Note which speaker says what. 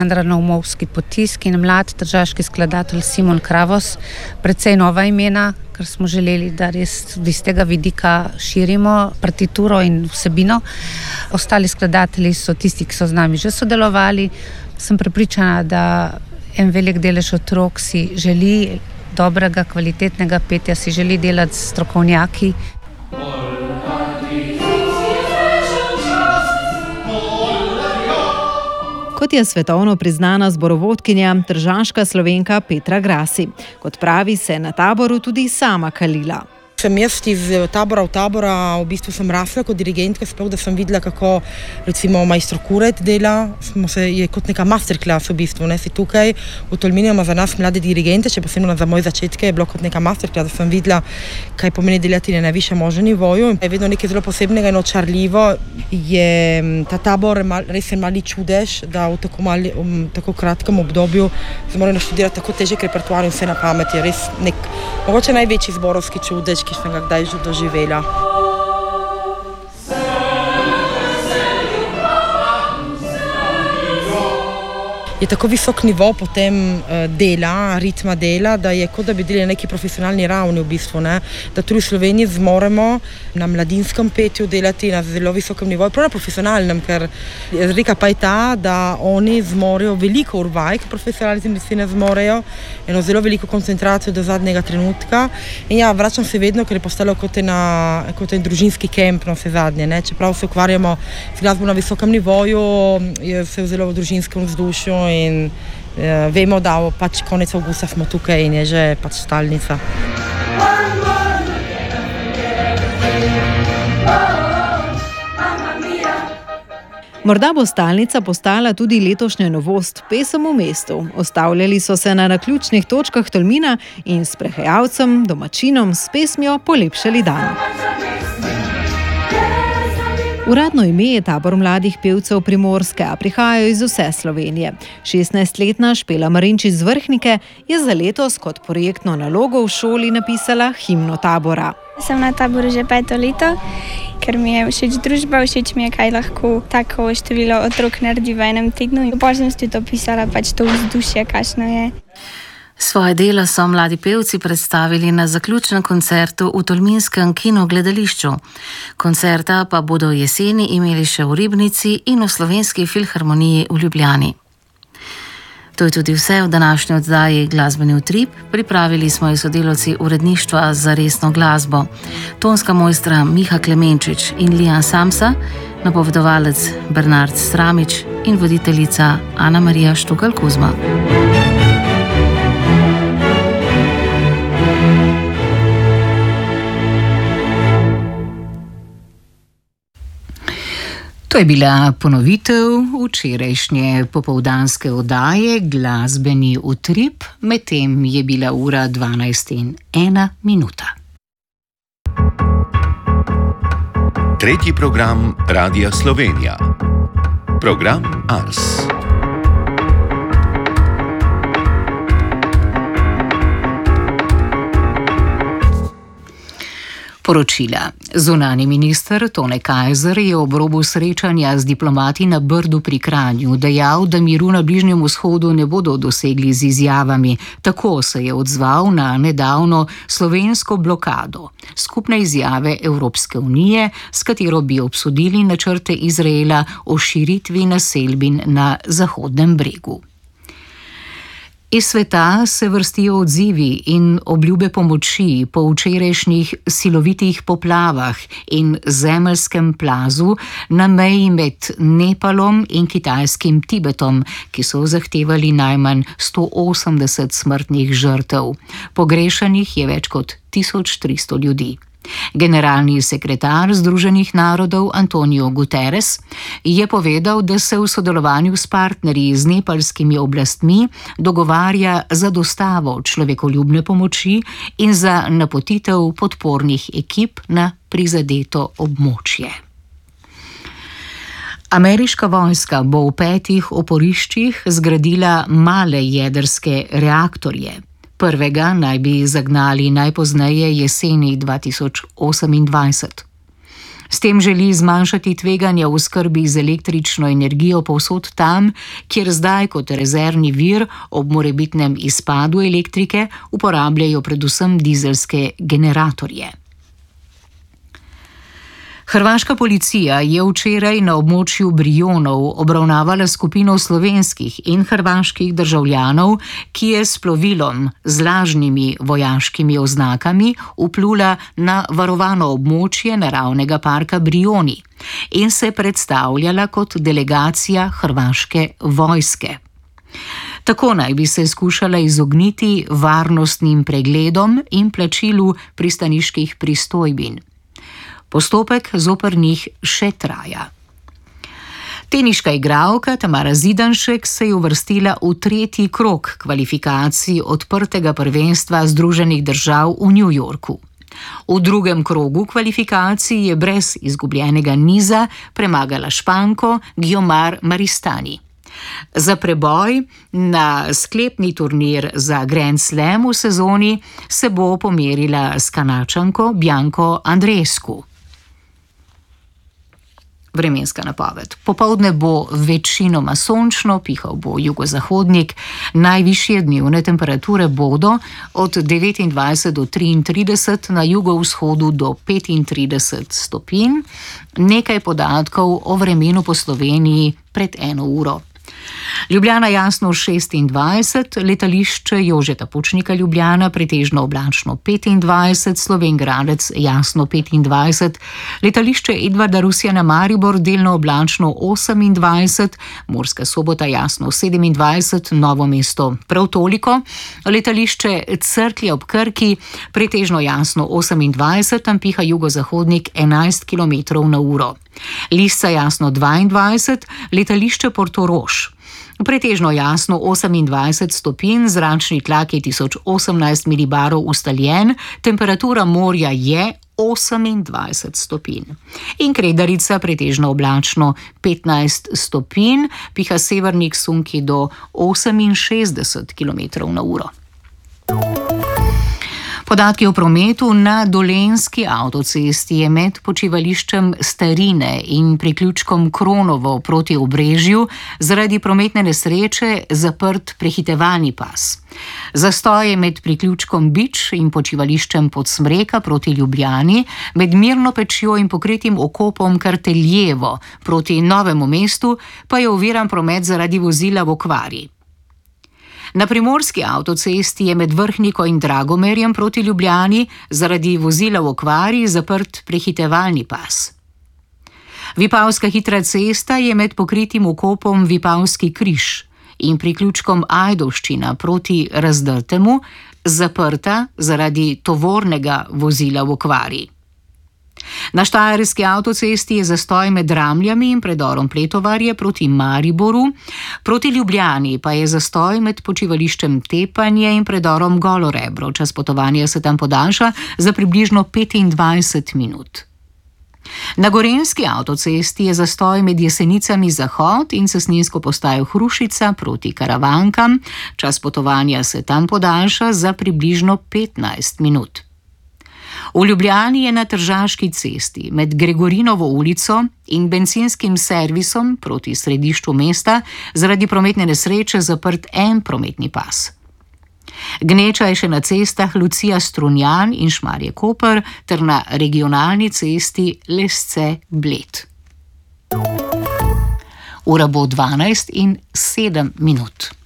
Speaker 1: Naumovski potisk in mlad tržaški skladatelj Simon Kravos, precej nova imena, ker smo želeli, da res iz tega vidika širimo partituro in vsebino. Ostali skladatelji so tisti, ki so z nami že sodelovali. Sem prepričana, da en velik delež otrok si želi dobrega, kvalitetnega petja, si želi delati s strokovnjaki.
Speaker 2: Kot je svetovno priznana zborovodkinja, tržaška Slovenka Petra Grasi. Kot pravi, se na taboru tudi sama kalila.
Speaker 3: Sem jaz iz tabora v tabora, v bistvu sem rasla kot dirigentka, sploh da sem videla, kako recimo majstro Kuret dela, je kot neka masterclass v bistvu, ne, si tukaj v Tolminu ima za nas mlade dirigente, še posebno za moje začetke je bilo kot neka masterclass, da sem videla, kaj pomeni delati na najvišjem možnem nivoju. Je vedno nekaj zelo posebnega in očarljivo, je ta tabor res en mali čudež, da v tako kratkem obdobju se morajo naštudirati tako težek repertoar in vse na pamet, je res mogoče največji zborovski čudež, ki sem ga kdaj že doživela. Je tako visok nivo potem dela, ritma dela, da je kot da bi delali na neki profesionalni ravni v bistvu, ne? Da tudi v Sloveniji zmoremo na mladinskem petju delati na zelo visokem nivoju, prav na profesionalnem, ker razlika pa je ta, da oni zmorejo veliko urvaj, ki profesionalni ne zmorejo, eno zelo veliko koncentracijo do zadnjega trenutka. In ja, vračam se vedno, ker je postalo kot en družinski kemp, no, vse zadnje, ne? Čeprav se ukvarjamo z glasbo na visokem nivoju, je vse zelo v družinskem vzdušju in vemo, da pač konec avgusta smo tukaj in je že pač stalnica.
Speaker 2: Morda bo stalnica postala tudi letošnja novost Pesem v mestu. Ustavljali so se na naključnih točkah Tolmina in sprehajalcem, domačinom s pesmijo polepšali dan. Uradno ime je tabor mladih pevcev Primorske, a prihajajo iz vse Slovenije. 16-letna Špela Marinčič z Vrhnike je za letos kot projektno nalogo v šoli napisala himno tabora.
Speaker 4: Sem na taboru že 5. leto, ker mi je všeč družba, všeč mi je, kaj lahko tako število otrok naredi v enem tednu. In potem sem tudi opisala pač to vzdušje, kakšno je.
Speaker 5: Svoje delo so mladi pevci predstavili na zaključnem koncertu v tolminskem kinogledališču. Koncerta pa bodo jeseni imeli še v Ribnici in v Slovenski filharmoniji v Ljubljani. To je tudi vse v današnji oddaji Glasbeni utrip. Pripravili smo jo sodelavci uredništva za resno glasbo. Tonska mojstra Miha Klemenčič in Lijan Samsa, napovedovalec Bernard Stramič in voditeljica Ana Marija Štukal-Kuzma. To je bila ponovitev včerajšnje popoldanske oddaje Glasbeni utrip, medtem je bila ura 12:01.
Speaker 6: Tretji program Radia Slovenija. Program Ars.
Speaker 5: Poročila. Zunanji minister Tone Kajzer je ob robu srečanja z diplomati na Brdu pri Kranju dejal, da miru na Bližnjem vzhodu ne bodo dosegli z izjavami. Tako se je odzval na nedavno slovensko blokado skupne izjave Evropske unije, s katero bi obsodili načrte Izraela o širitvi naselbin na Zahodnem bregu. Iz sveta se vrstijo odzivi in obljube pomoči po včerajšnjih silovitih poplavah in zemeljskem plazu na meji med Nepalom in kitajskim Tibetom, ki so zahtevali najmanj 180 smrtnih žrtev. Pogrešanih je več kot 1300 ljudi. Generalni sekretar Združenih narodov Antonio Guterres je povedal, da se v sodelovanju s partnerji z nepalskimi oblastmi dogovarja za dostavo človekoljubne pomoči in za napotitev podpornih ekip na prizadeto območje. Ameriška vojska bo v 5 oporiščih zgradila male jedrske reaktorje. Prvega naj bi zagnali najpozneje jeseni 2028. S tem želi zmanjšati tveganja v skrbi z električno energijo povsod tam, kjer zdaj kot rezervni vir ob morebitnem izpadu elektrike uporabljajo predvsem dizelske generatorje. Hrvaška policija je včeraj na območju Brionov obravnavala skupino slovenskih in hrvaških državljanov, ki je s plovilom z lažnimi vojaškimi oznakami vplula na varovano območje naravnega parka Brioni in se predstavljala kot delegacija hrvaške vojske. Tako naj bi se skušala izogniti varnostnim pregledom in plačilu pristaniških pristojbin. Postopek zoper njih še traja. Teniška igralka Tamara Zidanšek se je uvrstila v 3. krog kvalifikacij odprtega prvenstva Združenih držav v New Yorku. V 2. krogu kvalifikacij je brez izgubljenega niza premagala Španko Guiomar Maristani. Za preboj na sklepni turnir za Grand Slam v sezoni se bo pomerila s Kanačanko Bianco Andreescu. Vremenska napoved. Popoldne bo večinoma sončno, pihal bo jugozahodnik, najvišje dnevne temperature bodo od 29 do 33, na jugovzhodu do 35 stopinj. Nekaj podatkov o vremenu po Sloveniji pred 1 uro. Ljubljana jasno 26, letališče Jožeta Pučnika Ljubljana pretežno oblačno 25, Slovenj Gradec jasno 25, letališče Edvarda Rusjana Maribor delno oblačno 28, Murska Sobota jasno 27, Novo mesto prav toliko, letališče Cerklje ob Krki pretežno jasno 28, tam piha jugozahodnik 11 km/h. Lisca jasno 22, letališče Portorož. Pretežno jasno 28 stopinj, zračni tlak je 1018 milibarov ustaljen, temperatura morja je 28 stopinj. In Kredarica pretežno oblačno 15 stopinj, piha severnik sunki do 68 km/h. Podatki o prometu na Dolenjski avtocesti je med počivališčem Starine in priključkom Kronovo proti Obrežju zaradi prometne nesreče zaprt prehitevalni pas. Zastoj je med priključkom Bič in počivališčem Podsmreka proti Ljubljani, med Mirno Pečjo in pokritim okopom Karteljevo proti Novemu mestu pa je oviran promet zaradi vozila v okvari. Na primorski avtocesti je med Vrhniko in Dragomerjem proti Ljubljani zaradi vozila v okvari zaprt prehitevalni pas. Vipavska hitra cesta je med pokritim okopom Vipavski križ in priključkom Ajdovščina proti Razdrtemu zaprta zaradi tovornega vozila v okvari. Na štajerski avtocesti je zastoj med Ramljami in predorom Pletovarje proti Mariboru, proti Ljubljani pa je zastoj med počivališčem Tepanje in predorom Golorebro. Čas potovanja se tam podaljša za približno 25 minut. Na gorenjski avtocesti je zastoj med Jesenicami Zahod in cestninsko postajo Hrušica proti Karavankam. Čas potovanja se tam podaljša za približno 15 minut. V Ljubljani je na Tržaški cesti med Gregorinovo ulico in bencinskim servisom proti središču mesta zaradi prometne nesreče zaprt en prometni pas. Gneča je še na cestah Lucija Strunjan in Šmarje Koper ter na regionalni cesti Lesce Bled. Ura bo 12:07.